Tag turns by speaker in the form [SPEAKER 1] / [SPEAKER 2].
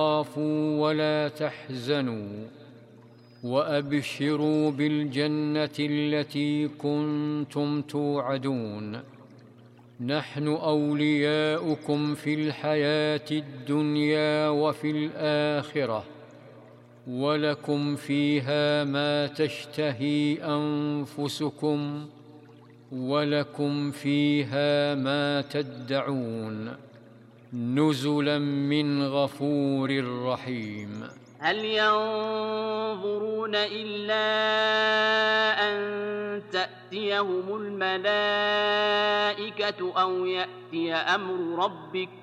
[SPEAKER 1] تخافوا ولا تحزنوا وأبشروا بالجنة التي كنتم توعدون. نحن أولياؤكم في الحياة الدنيا وفي الآخرة، ولكم فيها ما تشتهي أنفسكم ولكم فيها ما تدعون، نزلا من غفور رحيم.
[SPEAKER 2] هل ينظرون إلا أن تأتيهم الملائكة أو يأتي أمر ربك